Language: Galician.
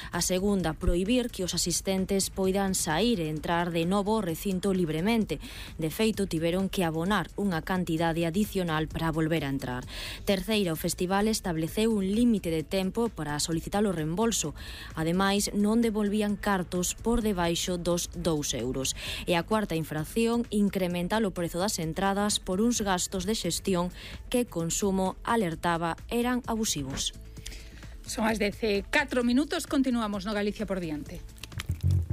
A segunda, prohibir que os asistentes poidan sair e entrar de novo ao recinto libremente. De feito, tiveron que abonar unha cantidade adicional para volver a entrar. Terceira, o festival estableceu un límite de tempo para solicitar o reembolso. Ademais, non devolvían cartos por debaixo dos 2 euros. E a cuarta infracción, incrementar o prezo das entradas por uns gastos de xestión que Consumo alertaba eran abusivos. Son as 14 minutos, continuamos no Galicia por diante.